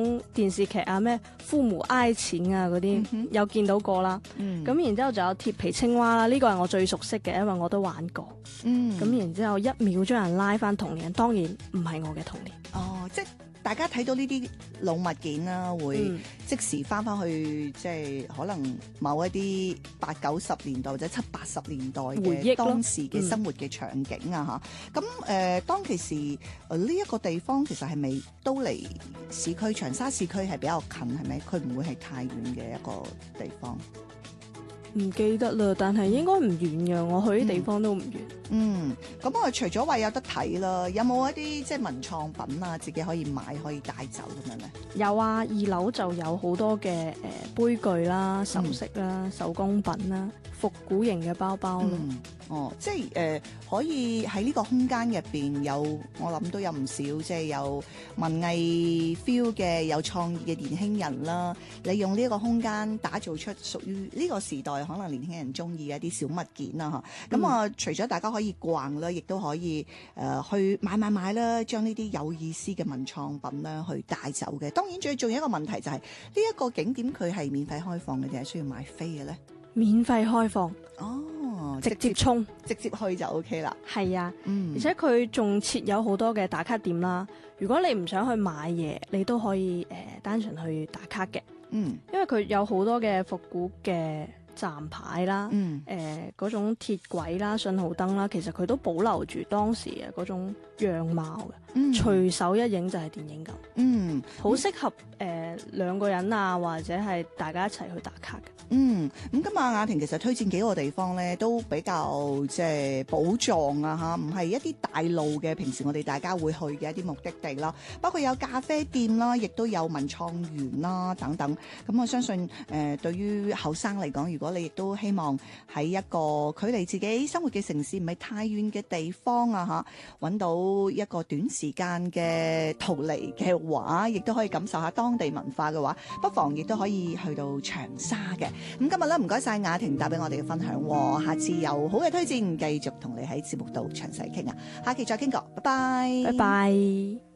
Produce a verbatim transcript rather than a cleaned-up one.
種電視劇啊，咩父母愛情啊嗰啲、嗯、有見到過啦。咁、嗯、然之後仲有鐵皮青蛙啦，呢、呢個係我最熟悉嘅，因為我都玩過。咁、嗯、然之後一秒將人拉翻童年，當然唔係我嘅童年。 哦，即係大家睇到呢啲老物件啦，會即時翻翻去，嗯、即係可能某一啲八九十年代或者七八十年代嘅當時嘅生活嘅場景啊嚇。咁誒、嗯呃，當其時誒呢一個地方其實係咪都離市區長沙市區係比較近係咪？佢唔會係太遠嘅一個地方。 唔記得啦，但係應該唔遠嘅，我去啲地方都唔遠。 嗯，咁啊，除咗話有得睇啦，有冇一啲即係文創品啊，自己可以買可以帶走咁樣咧？ 有啊，二樓就有好多嘅誒、呃、杯具啦、首飾啦、嗯、手工品啦、復古型嘅包包咯。 嗯，哦，即係誒、呃、可以喺呢個空間入邊有，我諗都有唔少即係有文藝 feel 嘅、有創意嘅年輕人啦，利用呢一個空間打造出屬於呢個時代可能年輕人中意嘅一啲小物件啦嚇。咁啊，除咗大家可以逛啦，亦都可以誒、呃、去買買買啦，將呢啲有意思嘅文創品啦去帶走嘅。當然最重要一個問題就係呢一個景點佢係免費開放嘅定係需要買飛嘅咧？ 免費開放哦， 直接衝直接去就 OK 啦。 係啊， 嗯， 而且佢仲設有好多嘅打卡點啦。如果你唔想去買嘢，你都可以誒、呃、單純去打卡嘅。嗯，因為佢有好多嘅復古嘅站牌啦，誒、嗯、嗰、呃、種鐵軌啦、信號燈啦，其實佢都保留住當時嘅嗰種樣貌嘅，嗯、隨手一影就係電影咁，嗯，好適合誒、呃、兩個人啊，或者係大家一齊去打卡嘅。 嗯，咁今日雅婷其實推薦幾個地方咧，都比較即係寶藏啊嚇，唔係一啲大路嘅，平時我哋大家會去嘅一啲目的地啦，包括有咖啡店啦，亦都有文創園啦等等。咁我相信誒、呃、對於後生嚟講，如果你亦都希望喺一個距離自己生活嘅城市唔係太遠嘅地方啊嚇，揾到一個短時間嘅逃離嘅話，亦都可以感受下當地文化嘅話，不妨亦都可以去到長沙嘅。咁今日咧唔該晒雅婷帶俾我哋嘅分享，下次有好嘅推薦，繼續同你喺節目度詳細傾啊！下期再傾過，拜拜， 拜拜。